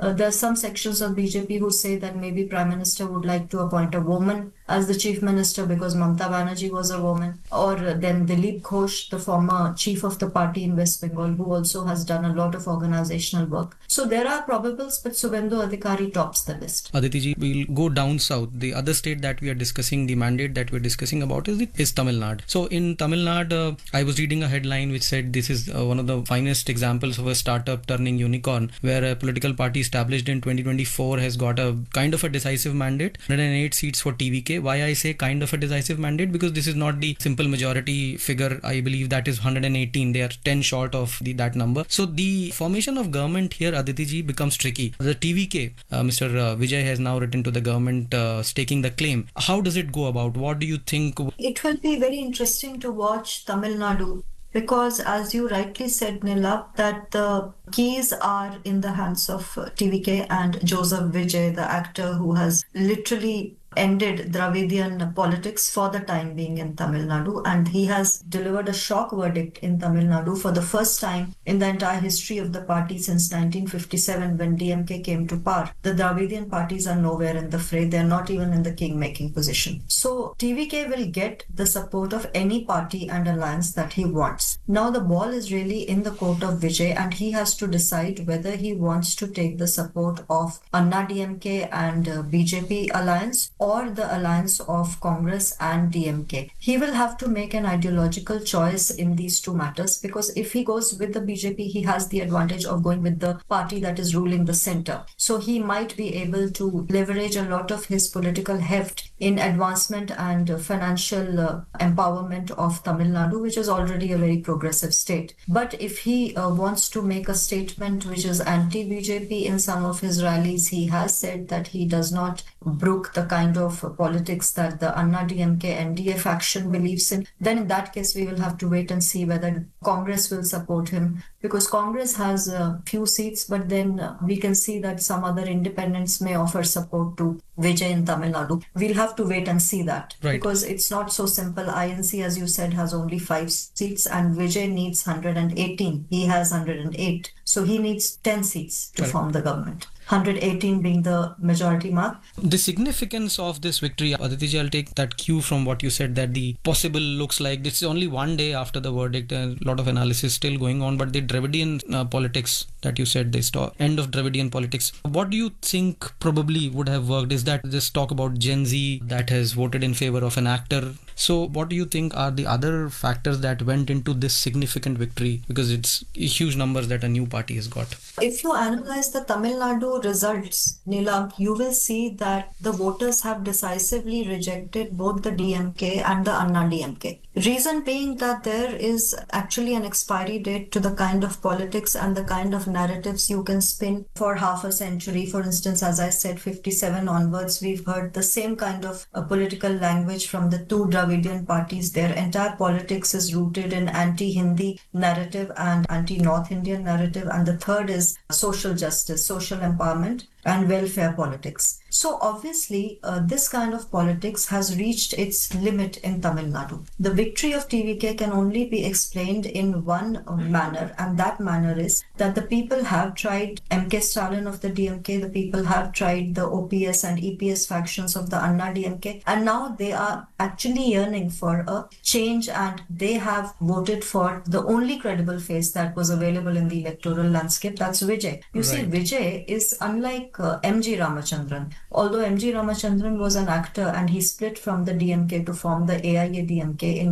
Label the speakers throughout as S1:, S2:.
S1: There are some sections of BJP who say that maybe Prime Minister would like to appoint a woman as the Chief Minister because Mamata Banerjee was a woman. Or then Dilip Ghosh, the former chief of the party in West Bengal, who also has done a lot of organizational work. So there are probables, but Suvendu Adhikari tops the list.
S2: Aditi ji, we'll go down south. The other state that we are discussing, the mandate that we're discussing about is Tamil Nadu. So in Tamil Nadu, I was reading a headline which said this is one of the finest examples of a startup turning unicorn, where a political party established in 2024 has got a kind of a decisive mandate, 108 seats for TVK. Why I say kind of a decisive mandate? Because this is not the simple majority figure. I believe that is 118. They are 10 short of that number. So the formation of government here, Aditi ji, becomes tricky. The TVK, Mr. Vijay has now written to the government staking the claim. How does it go about? What do you think?
S1: It will be very interesting to watch Tamil Nadu, because as you rightly said, Nilab, that the keys are in the hands of TVK and Joseph Vijay, the actor who has literally ended Dravidian politics for the time being in Tamil Nadu, and he has delivered a shock verdict in Tamil Nadu for the first time in the entire history of the party since 1957 when DMK came to power. The Dravidian parties are nowhere in the fray. They're not even in the king-making position. So TVK will get the support of any party and alliance that he wants. Now the ball is really in the court of Vijay, and he has to decide whether he wants to take the support of Anna DMK and BJP alliance or the alliance of Congress and DMK. He will have to make an ideological choice in these two matters, because if he goes with the BJP, he has the advantage of going with the party that is ruling the center. So he might be able to leverage a lot of his political heft in advancement and financial empowerment of Tamil Nadu, which is already a very progressive state. But if he wants to make a statement which is anti-BJP in some of his rallies, he has said that he does not brook the kind of politics that the Anna DMK NDA faction believes in, then in that case we will have to wait and see whether Congress will support him, because Congress has a few seats, but then we can see that some other independents may offer support to Vijay in Tamil Nadu. We'll have to wait and see that,
S2: right,
S1: because it's not so simple. INC, as you said, has only 5 seats and Vijay needs 118. He has 108. So he needs 10 seats to form the government. 118 being the majority mark.
S2: The significance of this victory, Aditi, I'll take that cue from what you said, that the possible looks like this is only one day after the verdict. A lot of analysis still going on, but the Dravidian politics that you said, the end of Dravidian politics, what do you think probably would have worked? Is that this talk about Gen Z that has voted in favor of an actor? So what do you think are the other factors that went into this significant victory? Because it's huge numbers that a new party has got.
S1: If you analyze the Tamil Nadu results, Neelam, you will see that the voters have decisively rejected both the DMK and the Anna DMK. Reason being that there is actually an expiry date to the kind of politics and the kind of narratives you can spin for half a century. For instance, as I said, 57 onwards, we've heard the same kind of political language from the two Dravidian parties. Their entire politics is rooted in anti-Hindi narrative and anti-North Indian narrative. And the third is social justice, social empowerment and welfare politics. So obviously, this kind of politics has reached its limit in Tamil Nadu. The victory of TVK can only be explained in one manner, and that manner is that the people have tried MK Stalin of the DMK, the people have tried the OPS and EPS factions of the Anna DMK, and now they are actually yearning for a change, and they have voted for the only credible face that was available in the electoral landscape, that's Vijay. You see, Vijay is unlike M.G. Ramachandran. Although M.G. Ramachandran was an actor and he split from the DMK to form the AIADMK in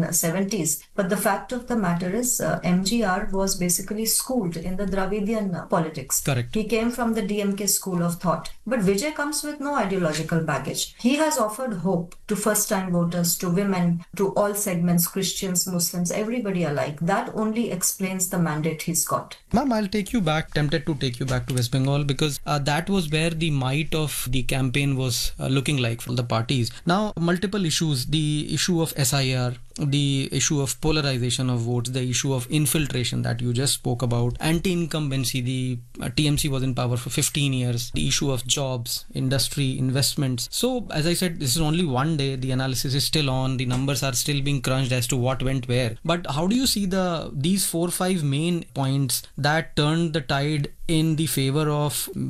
S1: 1970s. But the fact of the matter is MGR was basically schooled in the Dravidian politics.
S2: Correct.
S1: He came from the DMK school of thought. But Vijay comes with no ideological baggage. He has offered hope to first-time voters, to women, to all segments, Christians, Muslims, everybody alike. That only explains the mandate he's got.
S2: Ma'am, I'll tempted to take you back to West Bengal, because that was where the might of the campaign was looking like for the parties. Now, multiple issues, the issue of SIR, the issue of polarization of votes, the issue of infiltration that you just spoke about, anti-incumbency, the TMC was in power for 15 years, the issue of jobs, industry, investments. So, as I said, this is only one day, the analysis is still on, the numbers are still being crunched as to what went where. But how do you see these 4-5 main points that turned the tide in the favor of